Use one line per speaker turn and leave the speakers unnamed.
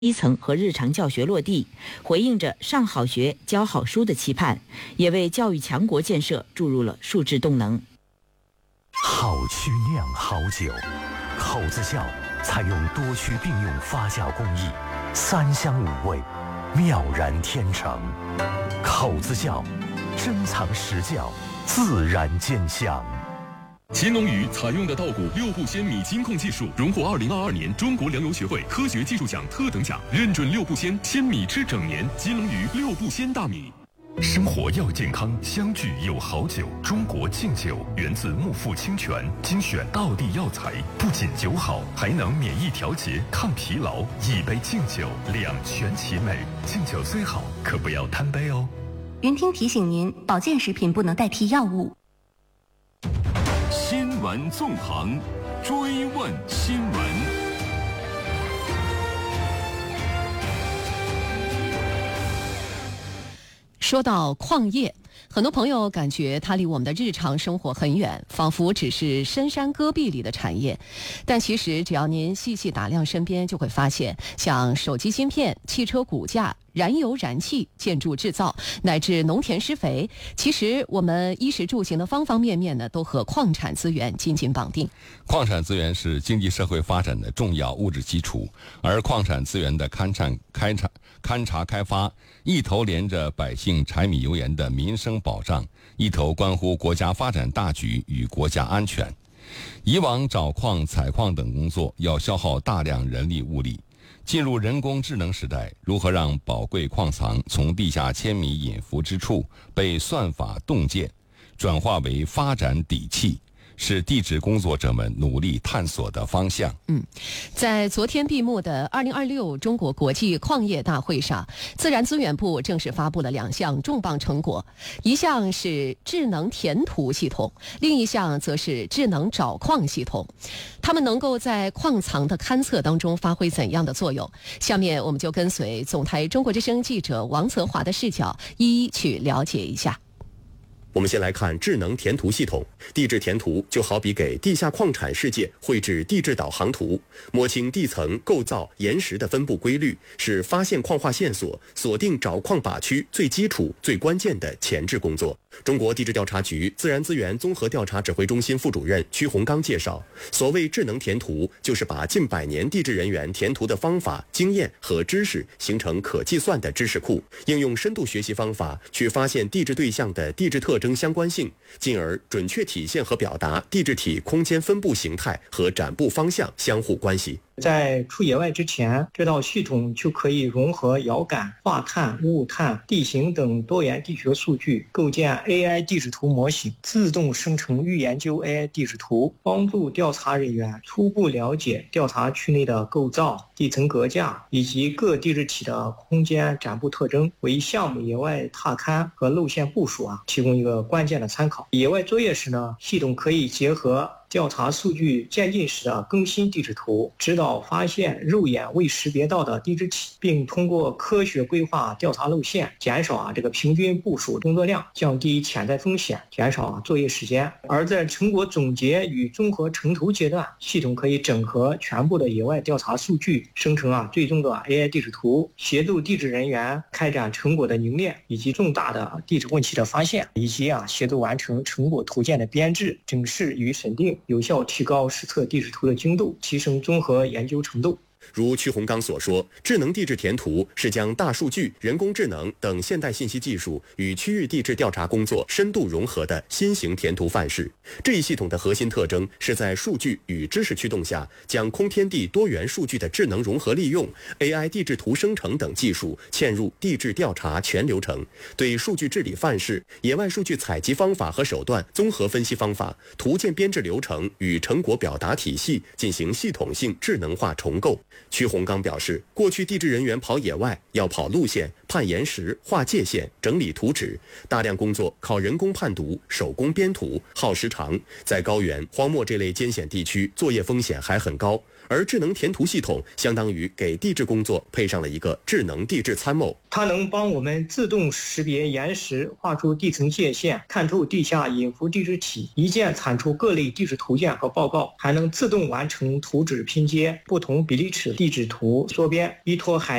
基层和日常教学落地，回应着上好学、教好书的期盼，也为教育强国建设注入了数字动能。
好曲酿好酒，口子窖采用多区并用发酵工艺，3香5味，妙然天成。口子窖，珍藏实窖，自然见香。
秦龙鱼采用的稻谷6步鲜米金控技术，荣获2022年中国粮油学会科学技术奖特等奖，认准6步鲜，鲜米吃整年。金龙鱼6步鲜大米。
生活要健康，相聚有好酒。中国敬酒源自木富清泉，精选道地药材，不仅酒好，还能免疫调节、抗疲劳。一杯敬酒，两全其美。敬酒虽好，可不要贪杯哦。
云听提醒您，保健食品不能代替药物。
新闻纵横，追问新闻。
说到矿业，很多朋友感觉它离我们的日常生活很远，仿佛只是深山戈壁里的产业。但其实只要您细细打量身边，就会发现，像手机芯片、汽车骨架、燃油燃气、建筑制造，乃至农田施肥，其实我们衣食住行的方方面面呢，都和矿产资源紧紧绑定。
矿产资源是经济社会发展的重要物质基础，而矿产资源的勘察开发，一头连着百姓柴米油盐的民生保障，一头关乎国家发展大局与国家安全。以往找矿、采矿等工作要消耗大量人力物力，进入人工智能时代，如何让宝贵矿藏从地下千米隐伏之处被算法洞见，转化为发展底气，是地质工作者们努力探索的方向。
在昨天闭幕的2026中国国际矿业大会上，自然资源部正式发布了2项重磅成果，一项是智能填图系统，另一项则是智能找矿系统。它们能够在矿藏的勘测当中发挥怎样的作用？下面我们就跟随总台中国之声记者王泽华的视角，一一去了解一下。
我们先来看智能填图系统。地质填图就好比给地下矿产世界绘制地质导航图，摸清地层构造、岩石的分布规律，是发现矿化线索、锁定找矿靶区最基础、最关键的前置工作。中国地质调查局自然资源综合调查指挥中心副主任曲洪刚介绍，所谓智能填图，就是把近100年地质人员填图的方法、经验和知识形成可计算的知识库，应用深度学习方法去发现地质对象的地质特征相关性，进而准确体现和表达地质体空间分布形态和展布方向相互关系。
在出野外之前，这套系统就可以融合遥感、化碳、雾碳、地形等多元地学数据，构建 AI 地质图模型，自动生成预研究 AI 地质图，帮助调查人员初步了解调查区内的构造、地层格架以及各地质体的空间展布特征，为项目野外踏勘和路线部署提供一个关键的参考。野外作业时呢，系统可以结合调查数据渐进时的更新地质图，指导发现肉眼未识别到的地质体，并通过科学规划调查路线，减少这个平均部署工作量，降低潜在风险，减少作业时间。而在成果总结与综合成图阶段，系统可以整合全部的野外调查数据，生成最终的 AI 地质图，协助地质人员开展成果的凝练以及重大的地质问题的发现，以及协助完成成果图件的编制、整饰与审定，有效提高实测地质图的精度，提升综合研究程度。
如曲洪刚所说，智能地质填图是将大数据、人工智能等现代信息技术与区域地质调查工作深度融合的新型填图范式。这一系统的核心特征是在数据与知识驱动下，将空天地多元数据的智能融合利用、AI 地质图生成等技术嵌入地质调查全流程，对数据治理范式、野外数据采集方法和手段、综合分析方法、图件编制流程与成果表达体系进行系统性智能化重构。曲洪刚表示，过去地质人员跑野外要跑路线、判岩石、画界限、整理图纸，大量工作靠人工判读、手工编图，耗时长，在高原、荒漠这类艰险地区作业风险还很高。 而智能填图系统相当于给地质工作配上了一个智能地质参谋，
它能帮我们自动识别岩石，画出地层界限，看透地下隐伏地质体，一键产出各类地质图鉴和报告，还能自动完成图纸拼接、不同比例尺地质图缩编，依托海